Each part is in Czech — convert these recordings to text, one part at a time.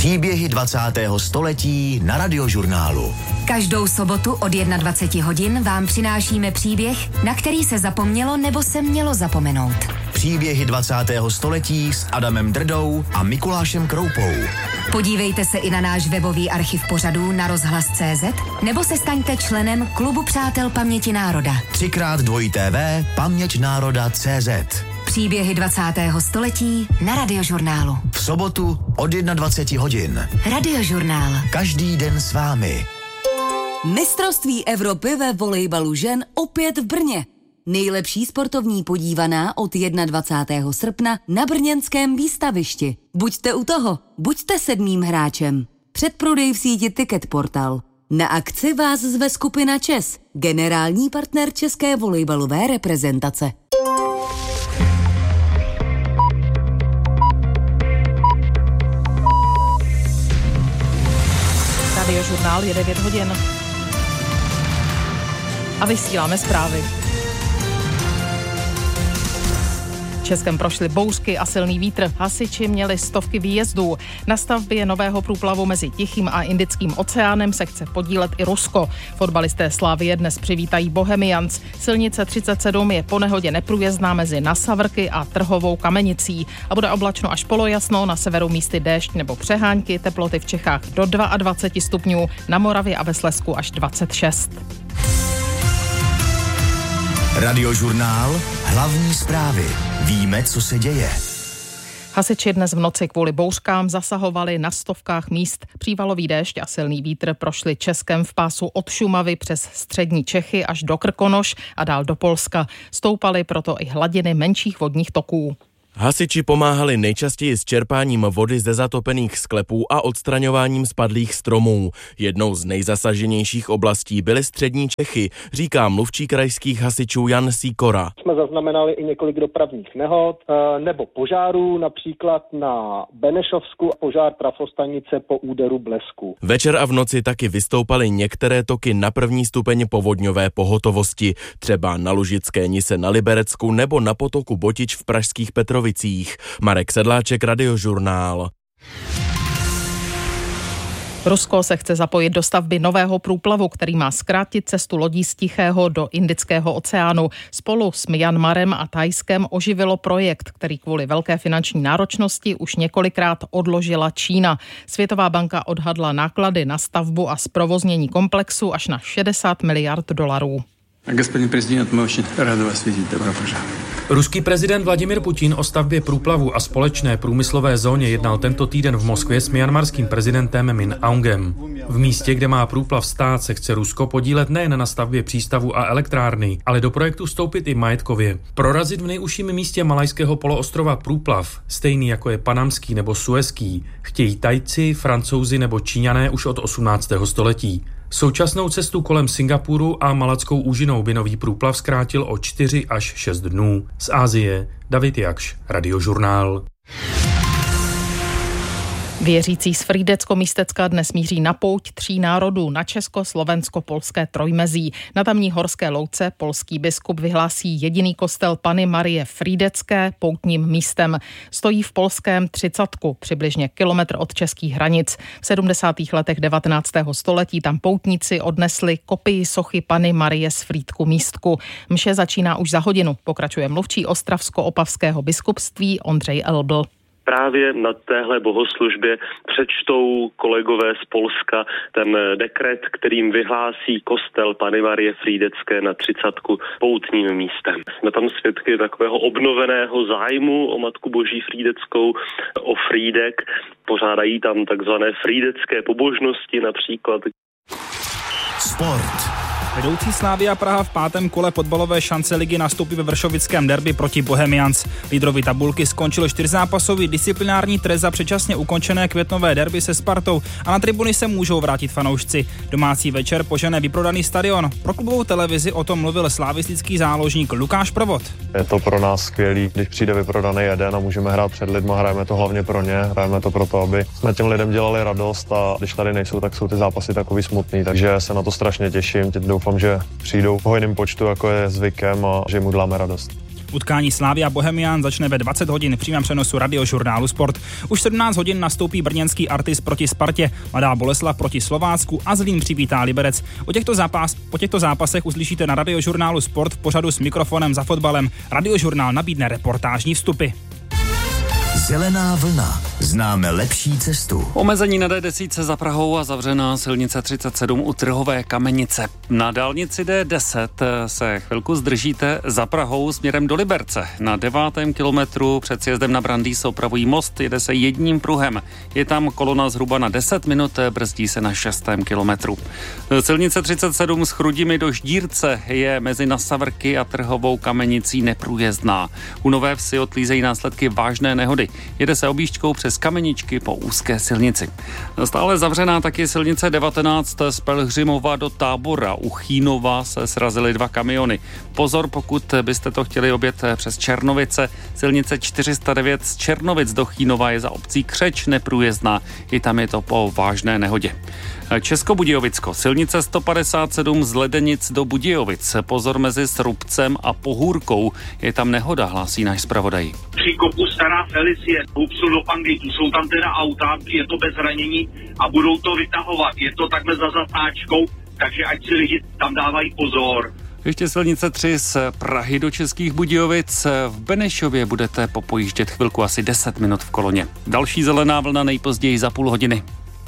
Příběhy 20. století na Radiožurnálu. Každou sobotu od 21 hodin vám přinášíme příběh, na který se zapomnělo nebo se mělo zapomenout. Příběhy 20. století s Adamem Drdou a Mikulášem Kroupou. Podívejte se i na náš webový archiv pořadů na rozhlas.cz nebo se staňte členem Klubu přátel paměti národa. 3x2 paměťnároda.cz. Příběhy 20. století na Radiožurnálu. V sobotu od 21 hodin. Radiožurnál. Každý den s vámi. Mistrovství Evropy ve volejbalu žen opět v Brně. Nejlepší sportovní podívaná od 21. srpna na brněnském výstavišti. Buďte u toho, buďte 7. hráčem. Předprodej v síti Ticket Portal. Na akci vás zve skupina ČES, generální partner české volejbalové reprezentace. Radiožurnál je 9 hodin. A vysíláme zprávy. Českem prošly bouřky a silný vítr. Hasiči měli stovky výjezdů. Na stavbě nového průplavu mezi Tichým a Indickým oceánem se chce podílet i Rusko. Fotbalisté Slavie dnes přivítají Bohemians. Silnice 37 je po nehodě neprůjezdná mezi Nasavrky a Trhovou Kamenicí. A bude oblačno až polojasno, na severu místy déšť nebo přehánky, teploty v Čechách do 22 stupňů, na Moravě a ve Slezsku až 26. Radiožurnál, hlavní zprávy. Víme, co se děje. Hasiči dnes v noci kvůli bouřkám zasahovali na stovkách míst. Přívalový déšť a silný vítr prošli Českem v pásu od Šumavy přes střední Čechy až do Krkonoš a dál do Polska. Stoupaly proto i hladiny menších vodních toků. Hasiči pomáhali nejčastěji s čerpáním vody ze zatopených sklepů a odstraňováním spadlých stromů. Jednou z nejzasaženějších oblastí byly střední Čechy, říká mluvčí krajských hasičů Jan Sýkora. Jsme zaznamenali i několik dopravních nehod nebo požárů, například na Benešovsku požár trafostanice po úderu blesku. Večer a v noci taky vystoupaly některé toky na první stupeň povodňové pohotovosti, třeba na Lužické Nise na Liberecku nebo na potoku Botič v pražských Petrovicích. Marek Sedláček, Radiožurnál. Rusko se chce zapojit do stavby nového průplavu, který má zkrátit cestu lodí z Tichého do Indického oceánu. Spolu s Myanmarem a Thajskem oživilo projekt, který kvůli velké finanční náročnosti už několikrát odložila Čína. Světová banka odhadla náklady na stavbu a zprovoznění komplexu až na $60 miliard. Господин президент, мы очень рады вас видеть. Добро пожаловать. Ruský prezident Vladimir Putin o stavbě průplavu a společné průmyslové zóně jednal tento týden v Moskvě s myanmarským prezidentem Min Aungem. V místě, kde má průplav stát, se chce Rusko podílet nejen na stavbě přístavu a elektrárny, ale do projektu vstoupit i majetkově. Prorazit v nejužším místě malajského poloostrova průplav, stejný jako je panamský nebo suezský, chtějí Tajci, Francouzi nebo Číňané už od 18. století. Současnou cestu kolem Singapuru a Malackou úžinou by nový průplav zkrátil o 4 až 6 dnů. Z Asie David Jakš, Radiožurnál. Věřící z Frýdecko-Místecka dnes míří na pouť 3 národů na česko-slovensko-polské trojmezí. Na tamní horské louce polský biskup vyhlásí jediný kostel Panny Marie Frýdecké poutním místem. Stojí v polském Třicatku, přibližně kilometr od českých hranic. V 70. letech 19. století tam poutníci odnesli kopii sochy Panny Marie z Frýdku Místku. Mše začíná už za hodinu, pokračuje mluvčí ostravsko-opavského biskupství Ondřej Elbl. Právě na téhle bohoslužbě přečtou kolegové z Polska ten dekret, kterým vyhlásí kostel Panny Marie Frýdecké na Třicatku poutním místem. Jsme tam svědky takového obnoveného zájmu o Matku Boží Frýdeckou, o Frýdek. Pořádají tam takzvané frýdecké pobožnosti například. Sport. Vedoucí Slavia Praha v 5. kole fotbalové šance ligy nastoupí ve vršovickém derby proti Bohemians. Lídrovi tabulky skončil 4zápasový disciplinární trest za předčasně ukončené květnové derby se Spartou a na tribuny se můžou vrátit fanoušci. Domácí večer požene vyprodaný stadion. Pro klubovou televizi o tom mluvil slavistický záložník Lukáš Provod. Je to pro nás skvělý, když přijde vyprodaný jeden a můžeme hrát před lidma, hrajeme to hlavně pro ně, hrajeme to proto, aby jsme těm lidem dělali radost a když tady nejsou, tak jsou ty zápasy takový smutný, takže se na to strašně těším. Teď doufám, že přijdou v hojném počtu, jako je zvykem a že jim uděláme radost. Utkání Slavia Bohemians začne ve 20 hodin v přímém přenosu Radiožurnálu Sport. Už 17 hodin nastoupí brněnský Artis proti Spartě, Mladá Boleslav proti Slovácku a Zlín přivítá Liberec. O těchto zápasech uslyšíte na Radiožurnálu Sport v pořadu s mikrofonem za fotbalem. Radiožurnál nabídne reportážní vstupy. Zelená vlna. Známe lepší cestu. Omezení na D10 za Prahou a zavřená silnice 37 u Trhové Kamenice. Na dálnici D10 se chvilku zdržíte za Prahou směrem do Liberce. Na 9. kilometru před sjezdem na Brandýs opravují most, jede se jedním pruhem. Je tam kolona zhruba na 10 minut, brzdí se na 6. kilometru. Silnice 37 s Chrudimi do Ždírce je mezi Nasavrky a Trhovou Kamenicí neprůjezdná. U Nové Vsi odklízejí následky vážné nehody. Jede se objížďkou přes Kameničky po úzké silnici. Stále zavřená taky silnice 19 z Pelhřimova do Tábora. U Chínova se srazily 2 kamiony. Pozor, pokud byste to chtěli objet přes Černovice. Silnice 409 z Černovic do Chínova je za obcí Křeč neprůjezdná. I tam je to po vážné nehodě. Českobudějovicko, silnice 157 z Ledenic do Budějovic. Pozor mezi Srubcem a Pohůrkou. Je tam nehoda, hlásí náš zpravodaj. Při kopu Stará Felicie upsul do Pangejtu, jsou tam teda auta, je to bez zranění a budou to vytahovat. Je to takhle za zatáčkou, takže ať si lidi tam dávají pozor. Ještě silnice 3 z Prahy do Českých Budějovic. V Benešově budete popojíždět chvilku asi 10 minut v koloně. Další zelená vlna nejpozději za půl hodiny.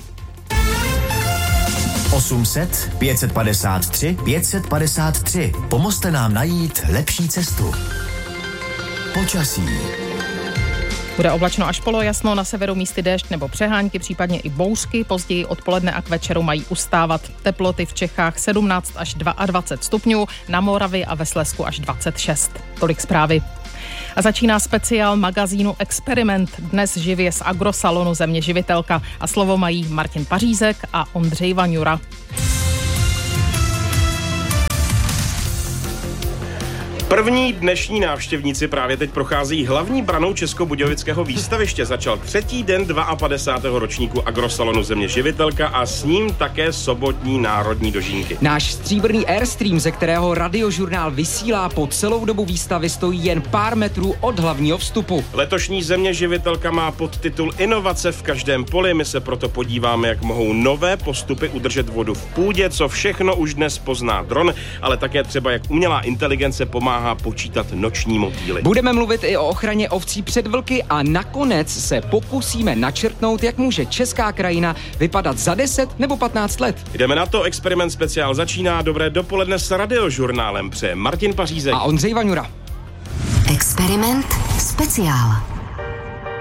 800 553 553. Pomozte nám najít lepší cestu. Počasí. Bude oblačno až polojasno, na severu místy déšť nebo přehánky, případně i bouřky. Později odpoledne a k večeru mají ustávat. Teploty v Čechách 17 až 22 stupňů, na Moravě a ve Slezsku až 26. Tolik zprávy. A začíná speciál magazínu Experiment, dnes živě z agrosalonu Země živitelka. A slovo mají Martin Pařízek a Ondřej Vaňura. První dnešní návštěvníci právě teď prochází hlavní branou Českobudějovického výstaviště. Začal 3. den 52. ročníku agrosalonu Země živitelka a s ním také sobotní národní dožínky. Náš stříbrný Airstream, ze kterého Radiožurnál vysílá po celou dobu výstavy, stojí jen pár metrů od hlavního vstupu. Letošní Země živitelka má podtitul Inovace v každém poli. My se proto podíváme, jak mohou nové postupy udržet vodu v půdě, co všechno už dnes pozná dron, ale také třeba jak umělá inteligence pomáhá počítat noční motýly. Budeme mluvit i o ochraně ovcí před vlky a nakonec se pokusíme načrtnout, jak může česká krajina vypadat za 10 nebo 15 let. Jdeme na to, Experiment speciál začíná. Dobré dopoledne s Radiožurnálem přeje Martin Pařízek a Ondřej Vaňura. Experiment speciál.